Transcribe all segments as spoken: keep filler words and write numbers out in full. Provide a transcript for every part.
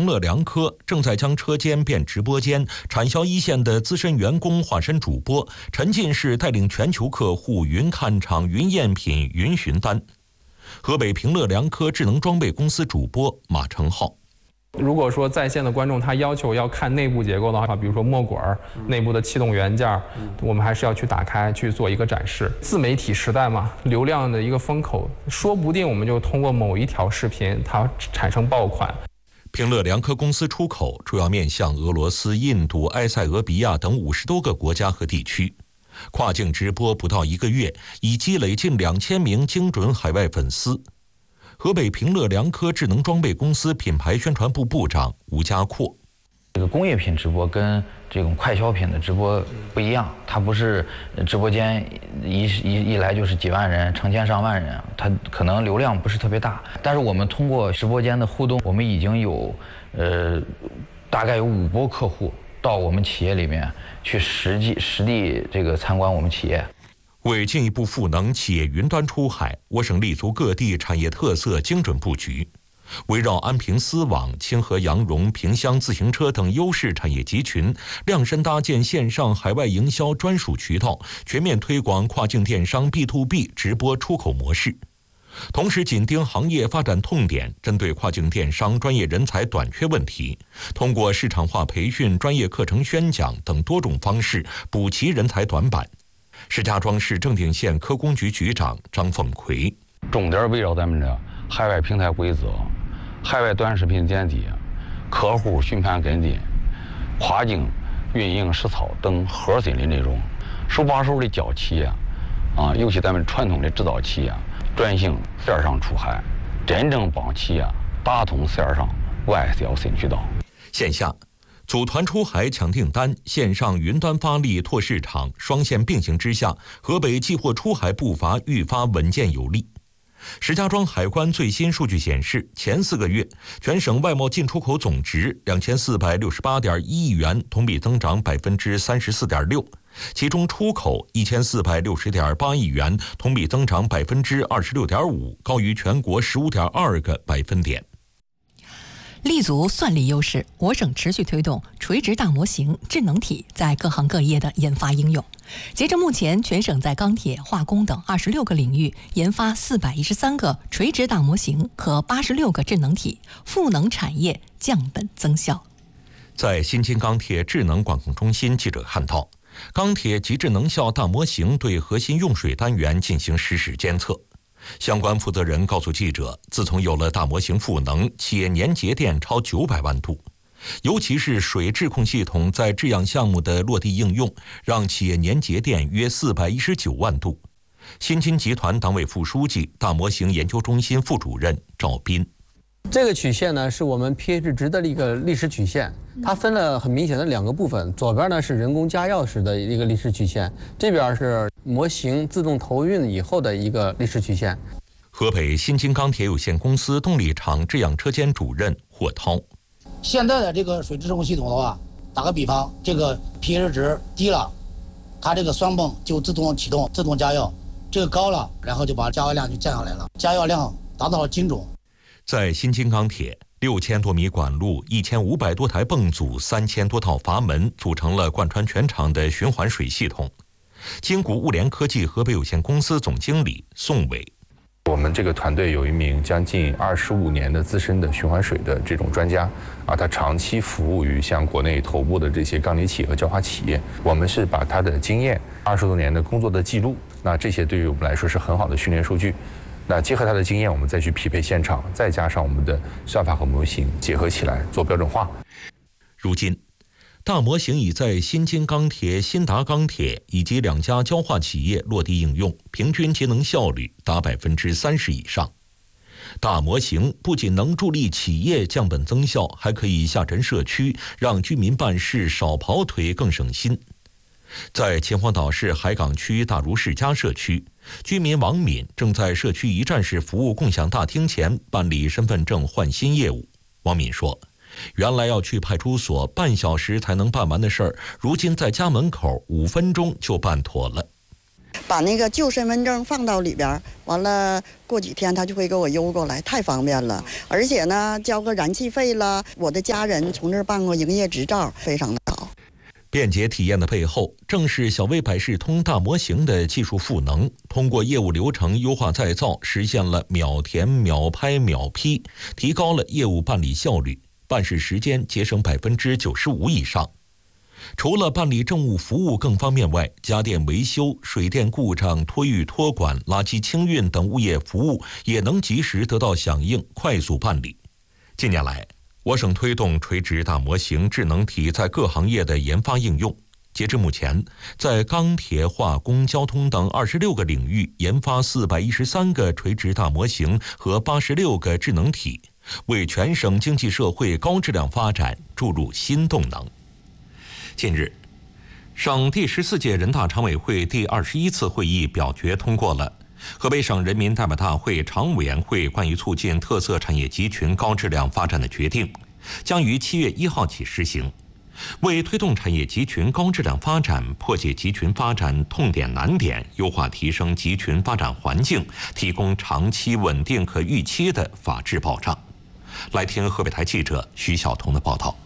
平乐良科正在将车间变直播间，产销一线的资深员工化身主播，沉浸式带领全球客户云看场、云赝品、云询单。河北平乐良科智能装备公司主播马成浩。 如果说在线的观众他要求要看内部结构的话，比如说墨管、内部的气动元件，我们还是要去打开去做一个展示。自媒体时代嘛，流量的一个风口，说不定我们就通过某一条视频它产生爆款。 平乐良科公司出口主要面向俄罗斯、印度、埃塞俄比亚等五十多个国家和地区。跨境直播不到一个月，已积累近两千名精准海外粉丝。河北平乐良科智能装备公司品牌宣传部部长吴家阔： 这个工业品直播跟这种快消品的直播不一样，它不是直播间一一一来就是几万人、成千上万人，它可能流量不是特别大。但是我们通过直播间的互动，我们已经有呃大概有五波客户到我们企业里面去实际实地这个参观我们企业。 为进一步赋能企业云端出海，我省立足各地产业特色精准布局，围绕安平丝网、清河羊绒、萍乡自行车等优势产业集群，量身搭建线上海外营销专属渠道，全面推广跨境电商 B to B 直播出口模式。同时紧盯行业发展痛点，针对跨境电商专业人才短缺问题，通过市场化培训、专业课程宣讲等多种方式补齐人才短板。石家庄市正定县科工局局长张凤奎： 重点围绕咱们的海外平台规则、海外短视频点击、客户询盘跟进、跨境运营实操等核心的内容，手把手的教企业啊，尤其咱们传统的制造企业转型线上出海，真正帮企业打通线上外销新渠道。 线下组团出海抢订单，线上云端发力拓市场，双线并行之下，河北寄货出海步伐愈发稳健有力。石家庄海关最新数据显示，前四个月全省外贸进出口总值两千四百六十八点一亿元，同比增长百分之三十四点六，其中出口一千四百六十点八亿元，同比增长百分之二十六点五，高于全国十五点二个百分点。 立足算力优势，我省持续推动垂直大模型、智能体在各行各业的研发应用。截至目前，全省在钢铁、化工等二十六个领域研发四百一十三个垂直大模型和八十六个智能体，赋能产业降本增效。 在新津钢铁智能管控中心，记者看到，钢铁极致能效大模型对核心用水单元进行实时监测。相关负责人告诉记者，自从有了大模型赋能，企业年节电超九百万度。尤其是水质控系统在制氧项目的落地应用，让企业年节电约四百一十九万度。新津集团党委副书记、大模型研究中心副主任赵斌： 这个曲线呢，是我们 pH 值的一个历史曲线，它分了很明显的两个部分，左边呢是人工加药时的一个历史曲线，这边是模型自动投运以后的一个历史曲线。 河北新津钢铁有限公司动力厂制氧车间主任霍涛： 现在的这个水质控系统的话，打个比方，这个 pH 值低了，它这个双泵就自动启动、自动加药；这个高了，然后就把加药量就降下来了，加药量达到了精准。 在新津钢铁，六千多米管路、一千五百多台泵组、三千多套阀门，组成了贯穿全厂的循环水系统。金谷物联科技河北有限公司总经理宋伟： 我们这个团队有一名将近二十五年的资深的循环水的这种专家啊，他长期服务于像国内头部的这些钢铁企业和焦化企业。我们是把他的经验、二十多年的工作的记录，那这些对于我们来说是很好的训练数据。那结合他的经验，我们再去匹配现场，再加上我们的算法和模型结合起来做标准化。 如今，大模型已在新津钢铁、新达钢铁以及两家焦化企业落地应用，平均节能效率达百分之三十以上。大模型不仅能助力企业降本增效，还可以下沉社区，让居民办事少跑腿更省心。在秦皇岛市海港区大如世家社区，居民王敏正在社区一站式服务共享大厅前办理身份证换新业务。王敏说，原来要去派出所半小时才能办完的事儿，如今在家门口五分钟就办妥了。 把那个旧身份证放到里边，完了过几天他就会给我邮过来，太方便了。而且呢，交个燃气费了，我的家人从这儿办过营业执照，非常的好。 便捷体验的背后，正是小微百事通大模型的技术赋能，通过业务流程优化再造，实现了秒填、秒拍、秒批，提高了业务办理效率，办事时间节省百分之九十五以上。除了办理政务服务更方便外，家电维修、水电故障、托育托管、垃圾清运等物业服务也能及时得到响应，快速办理。近年来，我省推动垂直大模型智能体在各行业的研发应用。截至目前，在钢铁、化工、交通等二十六个领域研发四百一十三个垂直大模型和八十六个智能体，为全省经济社会高质量发展注入新动能。近日，省第十四届人大常委会第二十一次会议表决通过了河北省人民代表大会常务委员会关于促进特色产业集群高质量发展的决定，将于七月一号起实行。为推动产业集群高质量发展，破解集群发展痛点难点，优化提升集群发展环境，提供长期稳定可预期的法治保障。来听河北台记者徐晓彤的报道。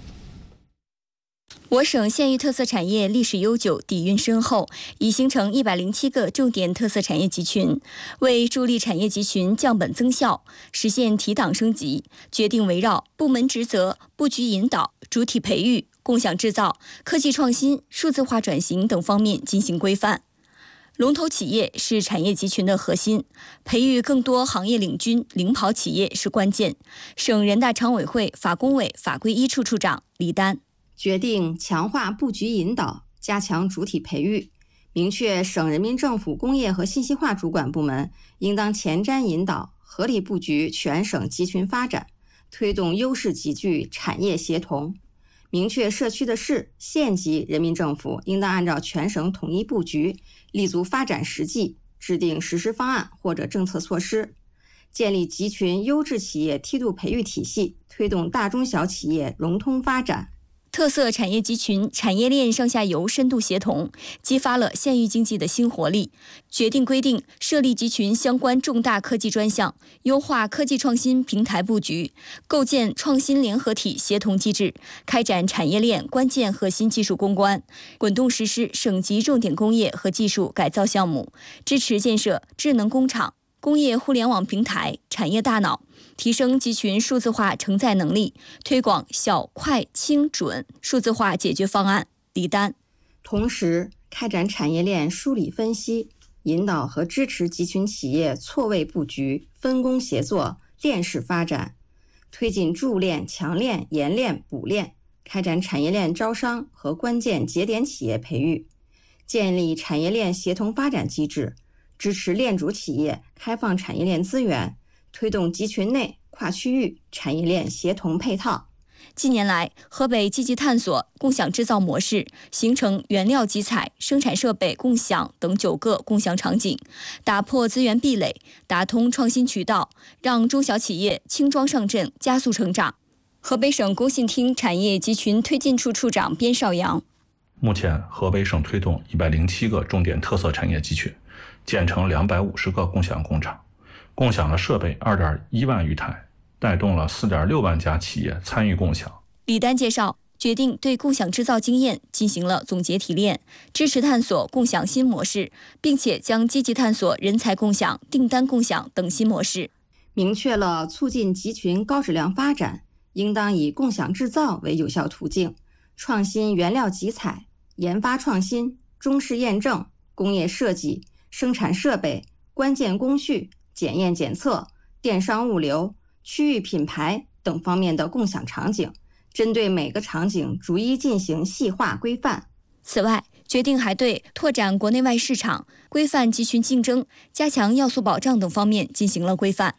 我省县域特色产业历史悠久，底蕴深厚，已形成一百零七个重点特色产业集群。为助力产业集群降本增效，实现提档升级，决定围绕部门职责、布局引导、主体培育、共享制造、科技创新、数字化转型等方面进行规范。龙头企业是产业集群的核心，培育更多行业领军、领跑企业是关键。省人大常委会法工委法规一处处长李丹决定强化布局引导，加强主体培育，明确省人民政府工业和信息化主管部门应当前瞻引导，合理布局全省集群发展，推动优势集聚产业协同。明确社区的市、县级人民政府应当按照全省统一布局，立足发展实际，制定实施方案或者政策措施，建立集群优质企业梯度培育体系，推动大中小企业融通发展。 特色产业集群产业链上下游深度协同，激发了县域经济的新活力。决定规定设立集群相关重大科技专项，优化科技创新平台布局，构建创新联合体协同机制，开展产业链关键核心技术攻关，滚动实施省级重点工业和技术改造项目，支持建设智能工厂、工业互联网平台、产业大脑，提升集群数字化承载能力，推广小、快、轻、准数字化解决方案。李丹同时开展产业链梳理分析，引导和支持集群企业错位布局、分工协作、链式发展，推进铸链、强链、研链、补链，开展产业链招商和关键节点企业培育，建立产业链协同发展机制，支持链主企业开放产业链资源，推动集群内跨区域产业链协同配套。 近年来，河北积极探索共享制造模式，形成原料集采、生产设备共享等九个共享场景，打破资源壁垒，打通创新渠道，让中小企业轻装上阵，加速成长。河北省工信厅产业集群推进处处长边少阳： 目前，河北省推动一百零七个重点特色产业集群，建成两百五十个共享工厂，共享了设备二点一万余台，带动了四点六万家企业参与共享。 李丹介绍，决定对共享制造经验进行了总结提炼，支持探索共享新模式，并且将积极探索人才共享、订单共享等新模式。 明确了促进集群高质量发展，应当以共享制造为有效途径，创新原料集采、研发创新、中试验证、工业设计、生产设备、关键工序、检验检测、电商物流、区域品牌等方面的共享场景，针对每个场景逐一进行细化规范。 此外，决定还对拓展国内外市场、规范集群竞争、加强要素保障等方面进行了规范。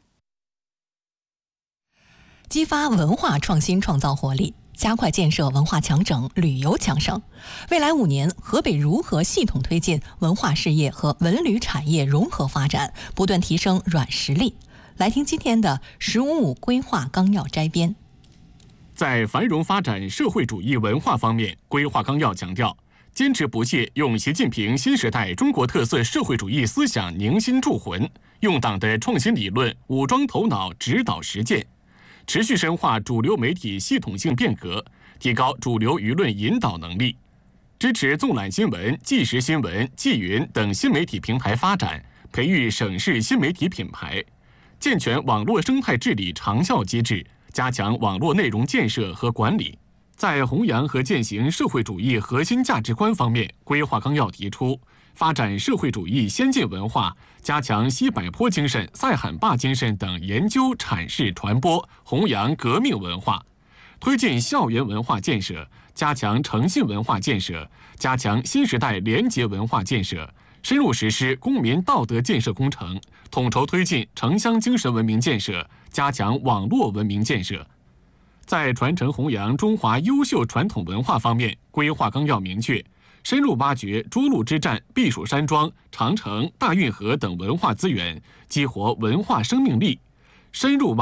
激发文化创新创造活力，加快建设文化强省、旅游强省。未来五年，河北如何系统推进文化事业和文旅产业融合发展，不断提升软实力？来听今天的“十五五”规划纲要摘编。 在繁荣发展社会主义文化方面，规划纲要强调， 坚持不懈用习近平新时代中国特色社会主义思想凝心铸魂，用党的创新理论武装头脑指导实践，持续深化主流媒体系统性变革，提高主流舆论引导能力，支持纵览新闻、即时新闻、纪云等新媒体平台发展，培育省市新媒体品牌，健全网络生态治理长效机制，加强网络内容建设和管理。在弘扬和践行社会主义核心价值观方面，规划纲要提出，发展社会主义先进文化，加强西柏坡精神、塞罕坝精神等研究、阐释、传播、弘扬革命文化，推进校园文化建设，加强诚信文化建设，加强新时代廉洁文化建设，深入实施公民道德建设工程，统筹推进城乡精神文明建设，加强网络文明建设。在传承弘扬中华优秀传统文化方面，规划纲要明确，深入挖掘涿鹿之战、避暑山庄、长城、大运河等文化资源，激活文化生命力，深入挖